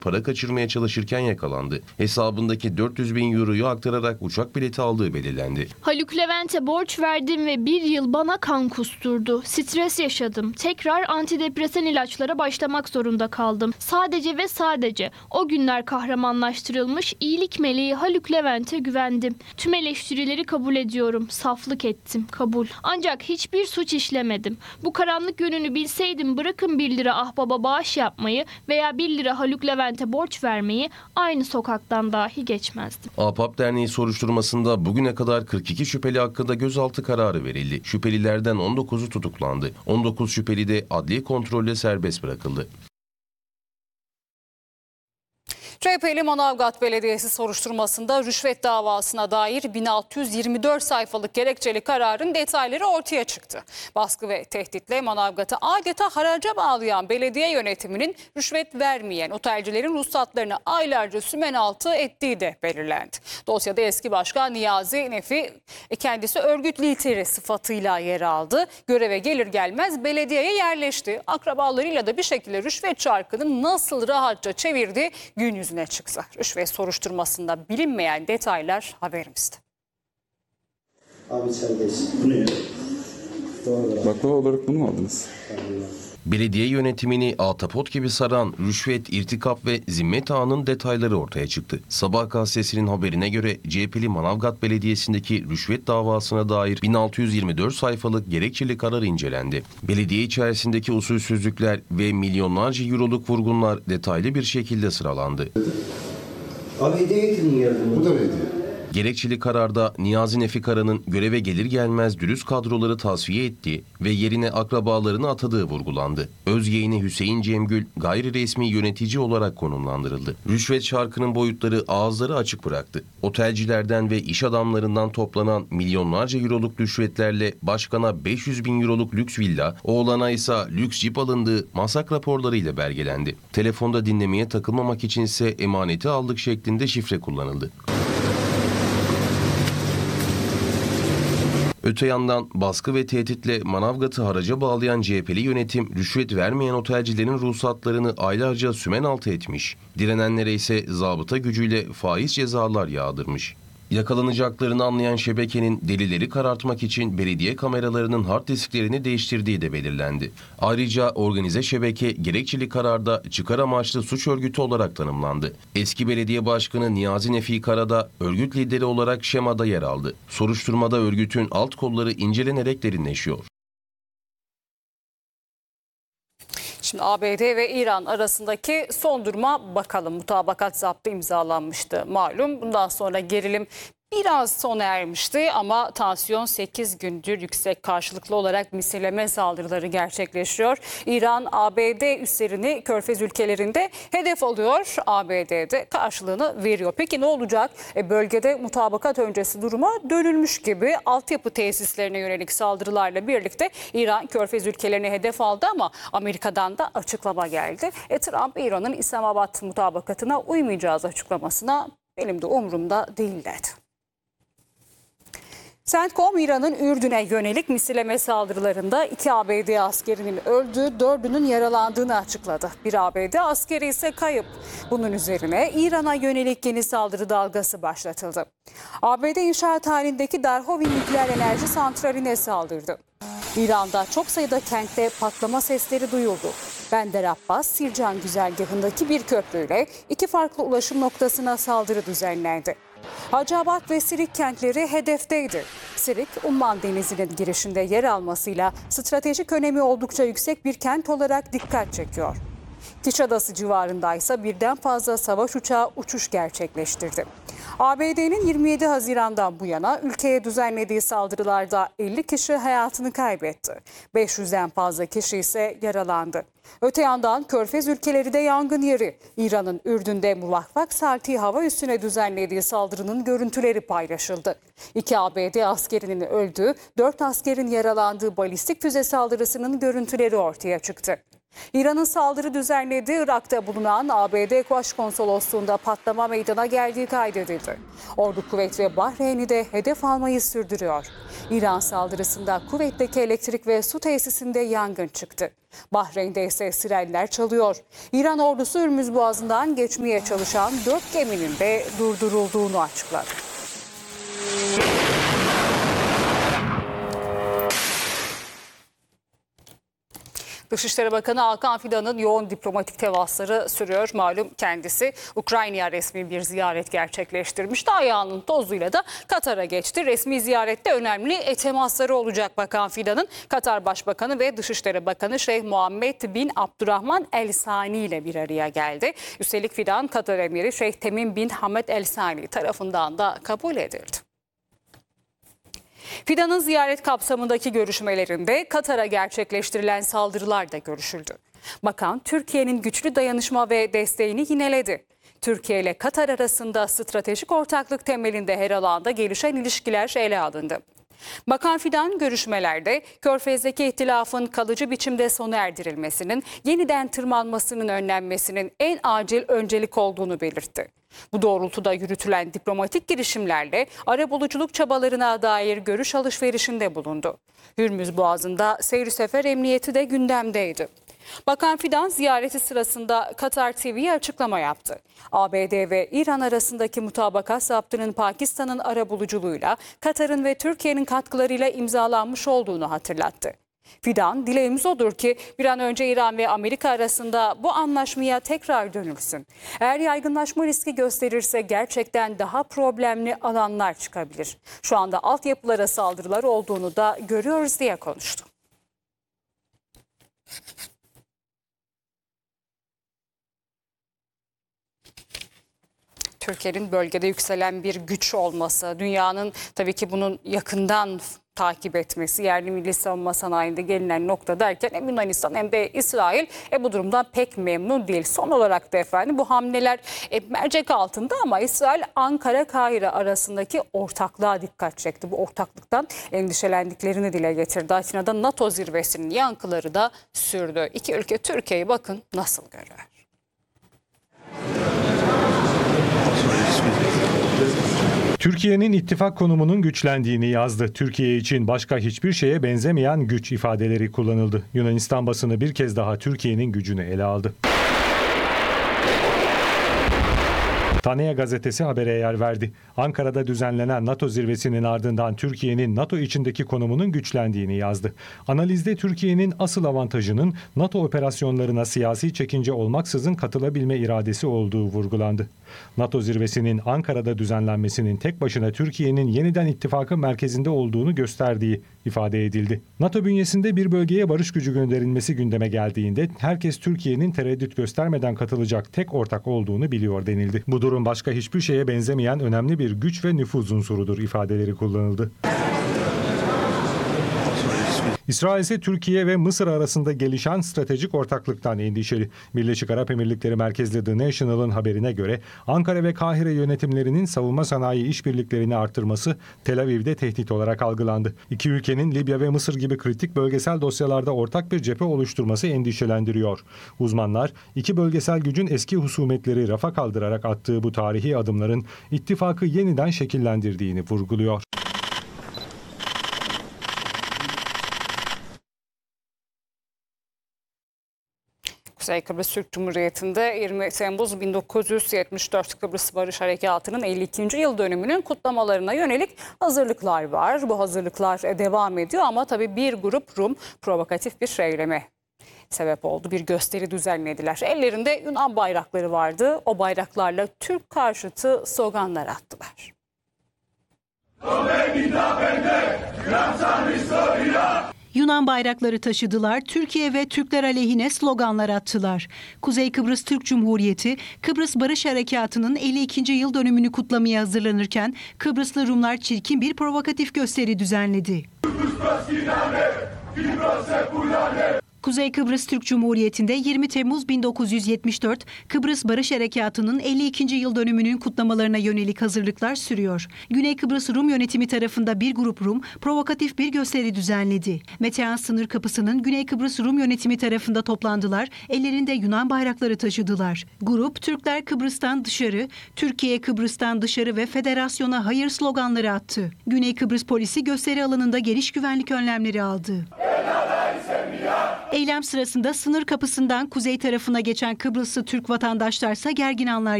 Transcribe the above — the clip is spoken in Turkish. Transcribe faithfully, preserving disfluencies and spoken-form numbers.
para kaçırmaya çalışırken yakalandı. Hesabındaki dört yüz bin euroyu aktararak uçak bileti aldığı belirlendi. Haluk Levent'e borç verdim ve bir yıl bana kan kusturdu. Stres yaşadım. Tekrar antidepresan ilaçlara başlamak zorunda kaldım. Sadece ve sadece o günler kahramanlaştırılmış iyilik meleği Haluk Levent'e güvendim. Tüm eleştirileri kabul ediyorum. Saflık ettim. Kabul. Ancak hiçbir suç işlemedim. Bu karanlık yönünü bilseydim bırakın bir lira ahbaba bağış yapmayı veya bir lira Haluk Levent'e borç vermeyi, aynı sokaktan dahi geçmezdim. APAP Derneği soruşturmasında bugüne kadar kırk iki şüpheli hakkında gözaltı kararı verildi. Şüphelilerden on dokuzu tutuklandı. on dokuz şüpheli de adli kontrolle serbest bırakıldı. C H P'li Manavgat Belediyesi soruşturmasında rüşvet davasına dair bin altı yüz yirmi dört sayfalık gerekçeli kararın detayları ortaya çıktı. Baskı ve tehditle Manavgat'ı adeta haraca bağlayan belediye yönetiminin rüşvet vermeyen otelcilerin ruhsatlarını aylarca sümen altı ettiği de belirlendi. Dosyada eski başkan Niyazi Nefi kendisi örgüt lideri sıfatıyla yer aldı. Göreve gelir gelmez belediyeye yerleşti. Akrabalarıyla da bir şekilde rüşvet çarkını nasıl rahatça çevirdi gün yüzüne çıktı. Rüşvet soruşturmasında bilinmeyen detaylar haberimizde. Abi serbest. Bu ne ya? Doğru. Baklava olarak bunu mu aldınız? Belediye yönetimini ahtapot gibi saran rüşvet, irtikap ve zimmet ağının detayları ortaya çıktı. Sabah gazetesinin haberine göre C H P'li Manavgat Belediyesi'ndeki rüşvet davasına dair bin altı yüz yirmi dört sayfalık gerekçeli karar incelendi. Belediye içerisindeki usulsüzlükler ve milyonlarca euroluk vurgunlar detaylı bir şekilde sıralandı. Abi hediye getirin yardım. Bu da hediye. Gerekçeli kararda Niyazi Nefi Kara'nın göreve gelir gelmez dürüst kadroları tasfiye ettiği ve yerine akrabalarını atadığı vurgulandı. Özyeğini Hüseyin Cemgül gayri resmi yönetici olarak konumlandırıldı. Rüşvet çarkının boyutları ağızları açık bıraktı. Otelcilerden ve iş adamlarından toplanan milyonlarca euroluk rüşvetlerle başkana beş yüz bin euroluk lüks villa, oğlana ise lüks cip alındığı masak raporlarıyla belgelendi. Telefonda dinlemeye takılmamak içinse emaneti aldık şeklinde şifre kullanıldı. Öte yandan baskı ve tehditle Manavgat'ı haraca bağlayan C H P'li yönetim rüşvet vermeyen otelcilerin ruhsatlarını aylarca sümen altı etmiş. Direnenlere ise zabıta gücüyle faiz cezalar yağdırmış. Yakalanacaklarını anlayan şebekenin delilleri karartmak için belediye kameralarının hard disklerini değiştirdiği de belirlendi. Ayrıca organize şebeke gerekçeli kararda çıkar amaçlı suç örgütü olarak tanımlandı. Eski belediye başkanı Niyazi Nefi Kara da örgüt lideri olarak şemada yer aldı. Soruşturmada örgütün alt kolları incelenerek derinleşiyor. Şimdi A B D ve İran arasındaki son duruma bakalım. Mutabakat zaptı imzalanmıştı malum. Bundan sonra gerilim biraz sona ermişti ama tansiyon sekiz gündür yüksek, karşılıklı olarak misilleme saldırıları gerçekleşiyor. İran A B D üslerini Körfez ülkelerinde hedef alıyor. A B D'de karşılığını veriyor. Peki ne olacak? E, bölgede mutabakat öncesi duruma dönülmüş gibi altyapı tesislerine yönelik saldırılarla birlikte İran Körfez ülkelerini hedef aldı ama Amerika'dan da açıklama geldi. E, Trump İran'ın İslamabad mutabakatına uymayacağız açıklamasına benim de umurumda değil dedi. CENTCOM İran'ın Ürdün'e yönelik misilleme saldırılarında iki A B D askerinin öldüğü, dördünün yaralandığını açıkladı. Bir A B D askeri ise kayıp. Bunun üzerine İran'a yönelik yeni saldırı dalgası başlatıldı. A B D inşaat halindeki Darhovin nükleer enerji santraline saldırdı. İran'da çok sayıda kentte patlama sesleri duyuldu. Bender Abbas, Sircan güzergahındaki bir köprüyle iki farklı ulaşım noktasına saldırı düzenlendi. Hacabat ve Sirik kentleri hedefteydi. Sirik, Umman Denizi'nin girişinde yer almasıyla stratejik önemi oldukça yüksek bir kent olarak dikkat çekiyor. Kiş Adası civarındaysa birden fazla savaş uçağı uçuş gerçekleştirdi. A B D'nin yirmi yedi Haziran'dan bu yana ülkeye düzenlediği saldırılarda elli kişi hayatını kaybetti. beş yüzden fazla kişi ise yaralandı. Öte yandan Körfez ülkeleri de yangın yeri. İran'ın Ürdün'de Muvafak Salti hava üssüne düzenlediği saldırının görüntüleri paylaşıldı. İki A B D askerinin öldüğü, dört askerin yaralandığı balistik füze saldırısının görüntüleri ortaya çıktı. İran'ın saldırı düzenlediği Irak'ta bulunan A B D Başkonsolosluğu'nda patlama meydana geldiği kaydedildi. Ordu Kuvvet ve Bahreyn'i de hedef almayı sürdürüyor. İran saldırısında Kuveyt'teki elektrik ve su tesisinde yangın çıktı. Bahreyn'de ise sirenler çalıyor. İran ordusu Hürmüz Boğazı'ndan geçmeye çalışan dört geminin de durdurulduğunu açıkladı. Dışişleri Bakanı Hakan Fidan'ın yoğun diplomatik temasları sürüyor. Malum kendisi Ukrayna'ya resmi bir ziyaret gerçekleştirmişti. Ayağının tozuyla da Katar'a geçti. Resmi ziyarette önemli temasları olacak Bakan Fidan'ın. Katar Başbakanı ve Dışişleri Bakanı Şeyh Muhammed bin Abdurrahman El Sani ile bir araya geldi. Üstelik Fidan Katar Emiri Şeyh Temim bin Hamed El Sani tarafından da kabul edildi. Fidan'ın ziyaret kapsamındaki görüşmelerinde Katar'a gerçekleştirilen saldırılar da görüşüldü. Bakan Türkiye'nin güçlü dayanışma ve desteğini yineledi. Türkiye ile Katar arasında stratejik ortaklık temelinde her alanda gelişen ilişkiler ele alındı. Bakan Fidan görüşmelerde Körfez'deki ihtilafın kalıcı biçimde sona erdirilmesinin, yeniden tırmanmasının önlenmesinin en acil öncelik olduğunu belirtti. Bu doğrultuda yürütülen diplomatik girişimlerle arabuluculuk çabalarına dair görüş alışverişinde bulundu. Hürmüz Boğazı'nda seyir sefer emniyeti de gündemdeydi. Bakan Fidan ziyareti sırasında Katar T V'ye açıklama yaptı. A B D ve İran arasındaki mutabakat zaptının Pakistan'ın arabuluculuğuyla, Katar'ın ve Türkiye'nin katkılarıyla imzalanmış olduğunu hatırlattı. Fidan, dileğimiz odur ki bir an önce İran ve Amerika arasında bu anlaşmaya tekrar dönülsün. Eğer yaygınlaşma riski gösterirse gerçekten daha problemli alanlar çıkabilir. Şu anda altyapılara saldırılar olduğunu da görüyoruz diye konuştu. Türkiye'nin bölgede yükselen bir güç olması, dünyanın tabii ki bunun yakından takip etmesi, yerli milli savunma sanayinde gelinen nokta derken hem Yunanistan hem de İsrail e, bu durumdan pek memnun değil. Son olarak da efendim bu hamleler e, mercek altında ama İsrail Ankara-Kahire arasındaki ortaklığa dikkat çekti. Bu ortaklıktan endişelendiklerini dile getirdi. Atina'da NATO zirvesinin yankıları da sürdü. İki ülke Türkiye'yi bakın nasıl görüyor. Türkiye'nin ittifak konumunun güçlendiğini yazdı. Türkiye için başka hiçbir şeye benzemeyen güç ifadeleri kullanıldı. Yunanistan basını bir kez daha Türkiye'nin gücünü ele aldı. Tanea gazetesi habere yer verdi. Ankara'da düzenlenen NATO zirvesinin ardından Türkiye'nin NATO içindeki konumunun güçlendiğini yazdı. Analizde Türkiye'nin asıl avantajının NATO operasyonlarına siyasi çekince olmaksızın katılabilme iradesi olduğu vurgulandı. NATO zirvesinin Ankara'da düzenlenmesinin tek başına Türkiye'nin yeniden ittifakın merkezinde olduğunu gösterdiği ifade edildi. NATO bünyesinde bir bölgeye barış gücü gönderilmesi gündeme geldiğinde herkes Türkiye'nin tereddüt göstermeden katılacak tek ortak olduğunu biliyor denildi. Bu durum başka hiçbir şeye benzemeyen önemli bir güç ve nüfuz unsurudur ifadeleri kullanıldı. İsrail ise Türkiye ve Mısır arasında gelişen stratejik ortaklıktan endişeli. Birleşik Arap Emirlikleri merkezli The National'ın haberine göre Ankara ve Kahire yönetimlerinin savunma sanayi işbirliklerini artırması Tel Aviv'de tehdit olarak algılandı. İki ülkenin Libya ve Mısır gibi kritik bölgesel dosyalarda ortak bir cephe oluşturması endişelendiriyor. Uzmanlar iki bölgesel gücün eski husumetleri rafa kaldırarak attığı bu tarihi adımların ittifakı yeniden şekillendirdiğini vurguluyor. Kuzey Kıbrıs Türk Cumhuriyeti'nde yirmi Temmuz bin dokuz yüz yetmiş dört Kıbrıs Barış Harekatı'nın elli ikinci yıl dönümünün kutlamalarına yönelik hazırlıklar var. Bu hazırlıklar devam ediyor ama tabii bir grup Rum provokatif bir eyleme sebep oldu. Bir gösteri düzenlediler. Ellerinde Yunan bayrakları vardı. O bayraklarla Türk karşıtı sloganlar attılar. Yunan bayrakları taşıdılar, Türkiye ve Türkler aleyhine sloganlar attılar. Kuzey Kıbrıs Türk Cumhuriyeti, Kıbrıs Barış Harekatı'nın elli ikinci yıl dönümünü kutlamaya hazırlanırken Kıbrıslı Rumlar çirkin bir provokatif gösteri düzenledi. Kuzey Kıbrıs Türk Cumhuriyeti'nde yirmi Temmuz bin dokuz yüz yetmiş dört Kıbrıs Barış Harekatı'nın elli ikinci yıl dönümünün kutlamalarına yönelik hazırlıklar sürüyor. Güney Kıbrıs Rum yönetimi tarafında bir grup Rum provokatif bir gösteri düzenledi. Metehan sınır kapısının Güney Kıbrıs Rum yönetimi tarafında toplandılar, ellerinde Yunan bayrakları taşıdılar. Grup Türkler Kıbrıs'tan dışarı, Türkiye Kıbrıs'tan dışarı ve Federasyona hayır sloganları attı. Güney Kıbrıs polisi gösteri alanında geniş güvenlik önlemleri aldı. Eylem sırasında sınır kapısından kuzey tarafına geçen Kıbrıslı Türk vatandaşlarsa gergin anlar